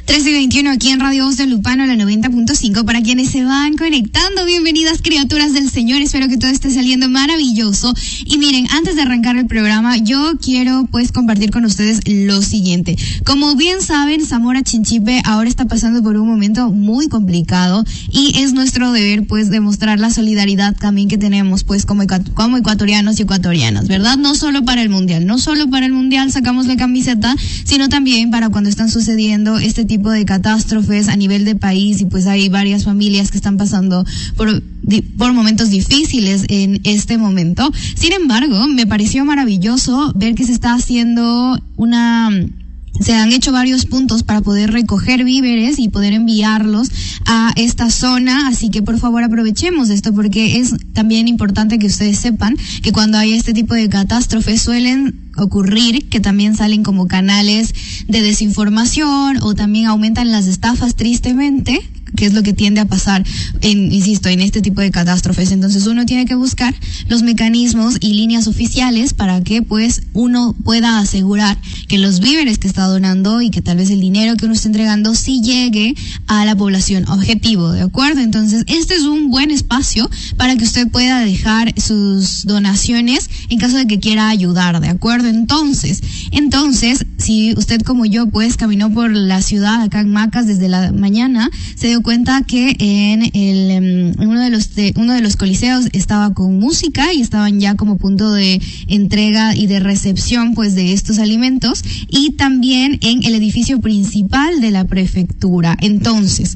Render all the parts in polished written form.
13:21 aquí en Radio Voz de Lupano, la 90.5. Para quienes se van conectando, bienvenidas criaturas del Señor. Espero que todo esté saliendo maravilloso. Y miren, antes de arrancar el programa, yo quiero pues compartir con ustedes lo siguiente. Como bien saben, Zamora Chinchipe ahora está pasando por un momento muy complicado y es nuestro deber pues demostrar la solidaridad también que tenemos pues como ecuatorianos y ecuatorianas, ¿verdad? No solo para el mundial sacamos la camiseta, sino también para cuando están sucediendo este tipo de catástrofes a nivel de país y pues hay varias familias que están pasando por momentos difíciles en este momento. Sin embargo, me pareció maravilloso ver que se está haciendo se han hecho varios puntos para poder recoger víveres y poder enviarlos a esta zona, así que por favor aprovechemos esto porque es también importante que ustedes sepan que cuando hay este tipo de catástrofes suelen ocurrir que también salen como canales de desinformación o también aumentan las estafas tristemente, que es lo que tiende a pasar en este tipo de catástrofes. Entonces uno tiene que buscar los mecanismos y líneas oficiales para que pues uno pueda asegurar que los víveres que está donando y que tal vez el dinero que uno está entregando sí llegue a la población objetivo, ¿de acuerdo? Entonces este es un buen espacio para que usted pueda dejar sus donaciones en caso de que quiera ayudar, ¿de acuerdo? Entonces, si usted como yo pues caminó por la ciudad acá en Macas desde la mañana, se dio cuenta que en uno de los coliseos estaba con música y estaban ya como punto de entrega y de recepción pues de estos alimentos, y también en el edificio principal de la prefectura. Entonces,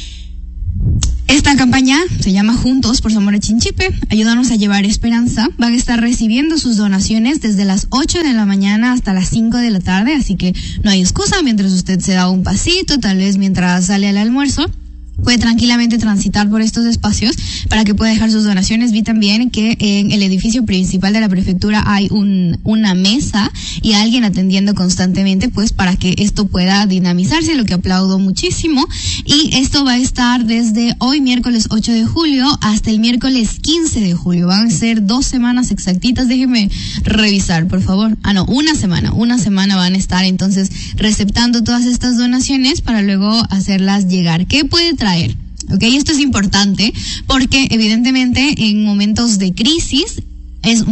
esta campaña se llama Juntos por Zamora Chinchipe, ayúdanos a llevar esperanza. Van a estar recibiendo sus donaciones desde las 8 de la mañana hasta las 5 de la tarde, así que no hay excusa. Mientras usted se da un pasito, tal vez mientras sale al almuerzo, puede tranquilamente transitar por estos espacios para que pueda dejar sus donaciones. Vi también que en el edificio principal de la prefectura hay una mesa y alguien atendiendo constantemente pues para que esto pueda dinamizarse, lo que aplaudo muchísimo. Y esto va a estar desde hoy miércoles 8 de julio hasta el miércoles 15 de julio. Van a ser 2 semanas exactitas. Déjenme revisar, por favor. Una semana van a estar entonces receptando todas estas donaciones para luego hacerlas llegar. ¿Qué puede traer? Okay, esto es importante porque evidentemente en momentos de crisis es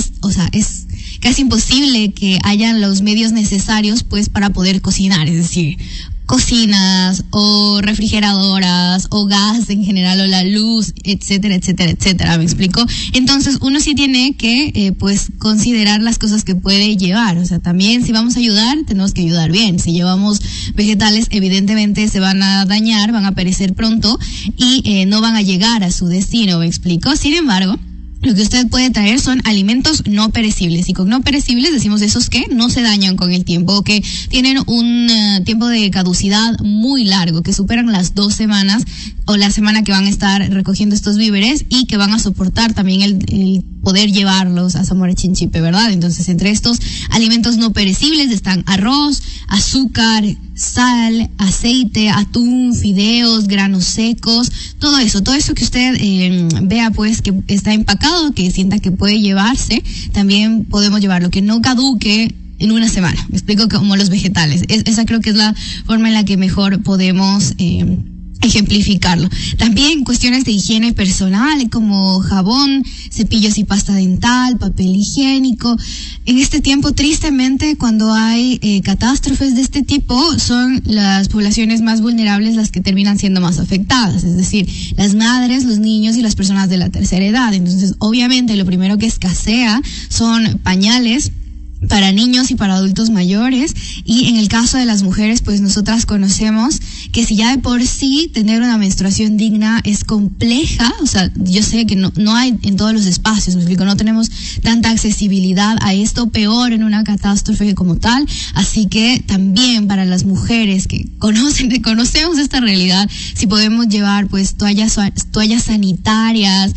casi imposible que hayan los medios necesarios pues para poder cocinar, es decir, cocinas o refrigeradoras o gas en general o la luz, etcétera, ¿me explico? Entonces uno sí tiene que pues considerar las cosas que puede llevar, o sea, también si vamos a ayudar tenemos que ayudar bien. Si llevamos vegetales evidentemente se van a dañar, van a perecer pronto y no van a llegar a su destino, ¿me explico? Sin embargo, lo que usted puede traer son alimentos no perecibles, y con no perecibles decimos esos que no se dañan con el tiempo o que tienen un tiempo de caducidad muy largo, que superan las 2 semanas o la semana que van a estar recogiendo estos víveres y que van a soportar también el poder llevarlos a Zamora Chinchipe, ¿verdad? Entonces, entre estos alimentos no perecibles están arroz, azúcar, sal, aceite, atún, fideos, granos secos, todo eso que usted vea pues que está empacado, que sienta que puede llevarse, también podemos llevarlo, que no caduque en una semana. Me explico, como los vegetales. Esa creo que es la forma en la que mejor podemos ejemplificarlo. También cuestiones de higiene personal como jabón, cepillos y pasta dental, papel higiénico. En este tiempo, tristemente, cuando hay catástrofes de este tipo, son las poblaciones más vulnerables las que terminan siendo más afectadas, es decir, las madres, los niños y las personas de la tercera edad. Entonces, obviamente, lo primero que escasea son pañales para niños y para adultos mayores, y en el caso de las mujeres, pues nosotras conocemos que si ya de por sí tener una menstruación digna es compleja, o sea, yo sé que no hay en todos los espacios, me explico, no tenemos tanta accesibilidad a esto, peor en una catástrofe como tal, así que también para las mujeres que conocemos esta realidad, si podemos llevar pues toallas sanitarias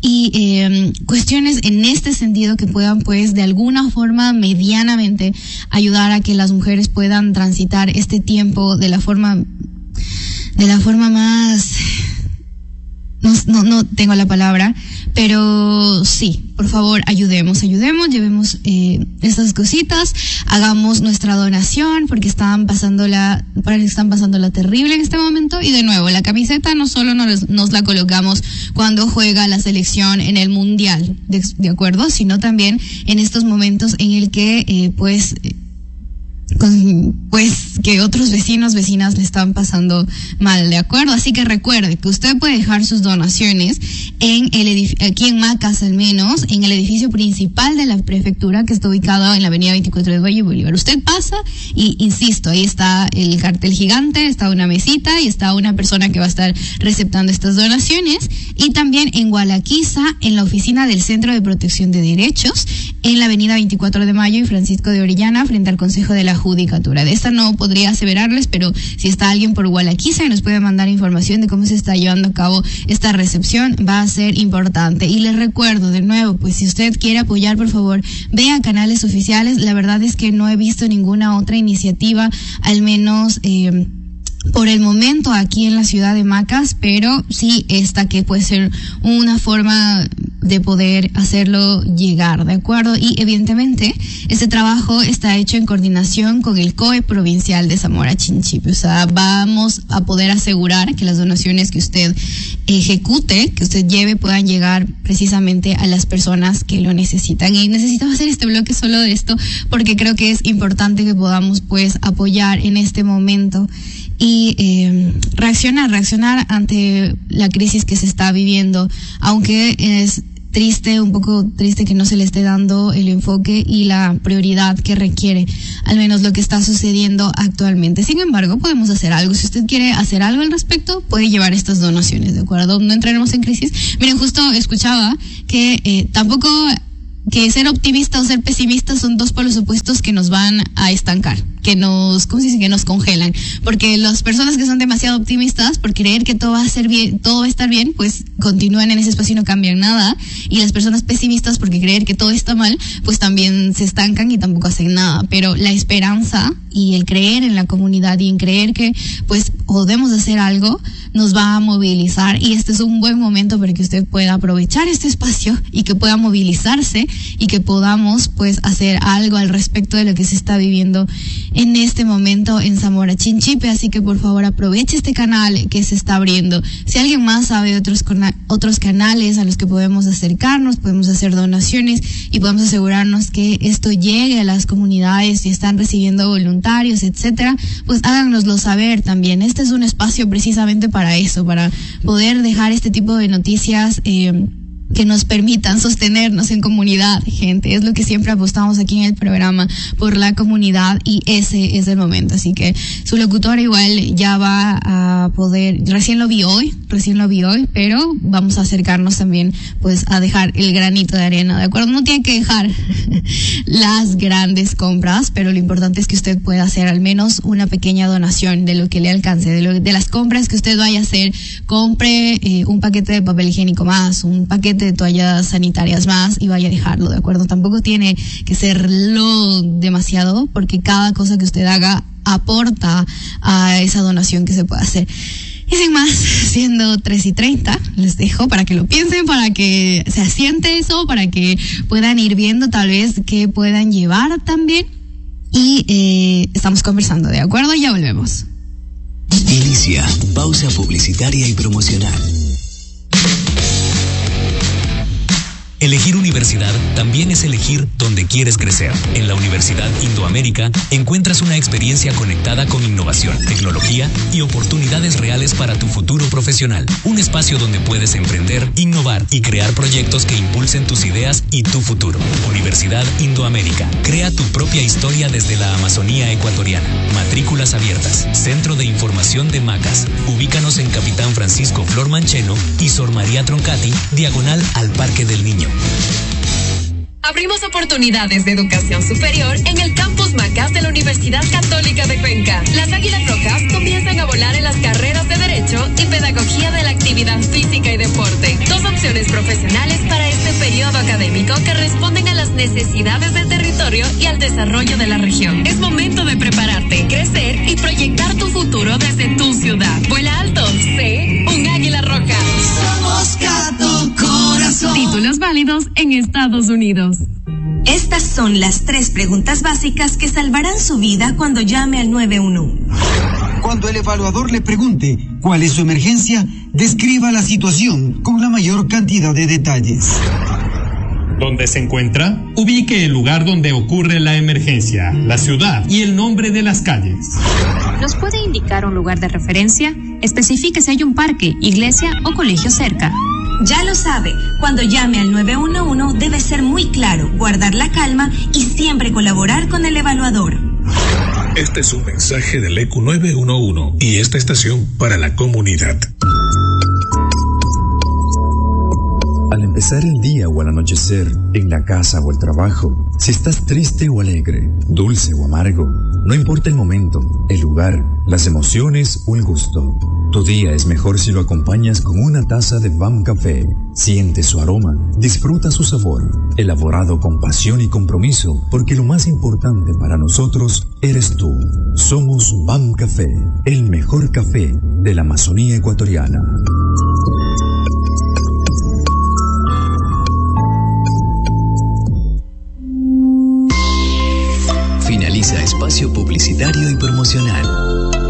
y cuestiones en este sentido que puedan pues de alguna forma medianamente ayudar a que las mujeres puedan transitar este tiempo de la forma más no tengo la palabra, pero sí, por favor, ayudemos, llevemos estas cositas, hagamos nuestra donación, porque están pasándola terrible en este momento. Y de nuevo, la camiseta no solo nos la colocamos cuando juega la selección en el mundial, de acuerdo, sino también en estos momentos en el que que otros vecinas le están pasando mal, ¿de acuerdo? Así que recuerde que usted puede dejar sus donaciones aquí en Macas, al menos, en el edificio principal de la prefectura, que está ubicado en la avenida 24 de Mayo y Bolívar. Usted pasa y, insisto, ahí está el cartel gigante, está una mesita y está una persona que va a estar receptando estas donaciones. Y también en Gualaquiza, en la oficina del Centro de Protección de Derechos, en la avenida 24 de Mayo y Francisco de Orellana, frente al Consejo de la Judicatura. De esta no podría aseverarles, pero si está alguien por Gualaquiza y nos puede mandar información de cómo se está llevando a cabo esta recepción, va a ser importante. Y les recuerdo de nuevo, pues si usted quiere apoyar, por favor, vea canales oficiales. La verdad es que no he visto ninguna otra iniciativa, al menos por el momento aquí en la ciudad de Macas, pero sí esta que puede ser una forma de poder hacerlo llegar, ¿de acuerdo? Y evidentemente este trabajo está hecho en coordinación con el COE provincial de Zamora Chinchipe. O sea, vamos a poder asegurar que las donaciones que usted ejecute, que usted lleve, puedan llegar precisamente a las personas que lo necesitan. Y necesitamos hacer este bloque solo de esto porque creo que es importante que podamos pues apoyar en este momento y reaccionar ante la crisis que se está viviendo, aunque es un poco triste que no se le esté dando el enfoque y la prioridad que requiere, al menos lo que está sucediendo actualmente. Sin embargo, podemos hacer algo. Si usted quiere hacer algo al respecto, puede llevar estas donaciones, ¿de acuerdo? No entraremos en crisis. Miren, justo escuchaba que tampoco que ser optimista o ser pesimista son dos polos opuestos que nos van a estancar, que nos congelan, porque las personas que son demasiado optimistas por creer que todo va a ser bien, todo va a estar bien, pues continúan en ese espacio y no cambian nada, y las personas pesimistas porque creer que todo está mal, pues también se estancan y tampoco hacen nada. Pero la esperanza y el creer en la comunidad y en creer que pues podemos hacer algo nos va a movilizar, y este es un buen momento para que usted pueda aprovechar este espacio y que pueda movilizarse y que podamos pues hacer algo al respecto de lo que se está viviendo en este momento en Zamora Chinchipe. Así que por favor aproveche este canal que se está abriendo. Si alguien más sabe de otros canales a los que podemos acercarnos, podemos hacer donaciones y podemos asegurarnos que esto llegue a las comunidades, si están recibiendo voluntarios, etcétera, pues háganoslo saber también. Este es un espacio precisamente para eso, para poder dejar este tipo de noticias que nos permitan sostenernos en comunidad, gente. Es lo que siempre apostamos aquí en el programa, por la comunidad, y ese es el momento. Así que su locutora igual ya va a poder, recién lo vi hoy, pero vamos a acercarnos también pues a dejar el granito de arena, ¿de acuerdo? No tiene que dejar las grandes compras, pero lo importante es que usted pueda hacer al menos una pequeña donación de lo que le alcance, de las compras que usted vaya a hacer. Compre un paquete de papel higiénico más, un paquete de toallas sanitarias más, y vaya a dejarlo, ¿de acuerdo? Tampoco tiene que serlo demasiado, porque cada cosa que usted haga aporta a esa donación que se puede hacer. Y sin más, siendo 3:30, les dejo para que lo piensen, para que se asiente eso, para que puedan ir viendo tal vez qué puedan llevar también. Y estamos conversando, ¿de acuerdo? Ya volvemos. Inicia pausa publicitaria y promocional. Elegir universidad también es elegir dónde quieres crecer. En la Universidad Indoamérica encuentras una experiencia conectada con innovación, tecnología y oportunidades reales para tu futuro profesional. Un espacio donde puedes emprender, innovar y crear proyectos que impulsen tus ideas y tu futuro. Universidad Indoamérica. Crea tu propia historia desde la Amazonía ecuatoriana. Matrículas abiertas. Centro de Información de Macas. Ubícanos en Capitán Francisco Flor Mancheno y Sor María Troncati, diagonal al Parque del Niño. Abrimos oportunidades de educación superior en el campus Macas de la Universidad Católica de Cuenca. Las Águilas Rojas comienzan a volar en las carreras de Derecho y Pedagogía de la Actividad Física y Deporte. Dos opciones profesionales para este periodo académico que responden a las necesidades del territorio y al desarrollo de la región. Es momento de prepararte, crecer y proyectar tu futuro desde tu ciudad. Vuela alto, sé un Águila Roja. Somos en Estados Unidos. Estas son las 3 preguntas básicas que salvarán su vida cuando llame al 911. Cuando el evaluador le pregunte cuál es su emergencia, describa la situación con la mayor cantidad de detalles. ¿Dónde se encuentra? Ubique el lugar donde ocurre la emergencia, la ciudad y el nombre de las calles. ¿Nos puede indicar un lugar de referencia? Especifique si hay un parque, iglesia o colegio cerca. Ya lo sabe, cuando llame al 911 debe ser muy claro, guardar la calma y siempre colaborar con el evaluador. Este es un mensaje del EQ 911 y esta estación para la comunidad. Al empezar el día o al anochecer, en la casa o el trabajo, si estás triste o alegre, dulce o amargo, no importa el momento, el lugar, las emociones o el gusto. Tu día es mejor si lo acompañas con una taza de BAM Café. Siente su aroma, disfruta su sabor, elaborado con pasión y compromiso, porque lo más importante para nosotros eres tú. Somos BAM Café, el mejor café de la Amazonía ecuatoriana. Finaliza espacio publicitario y promocional.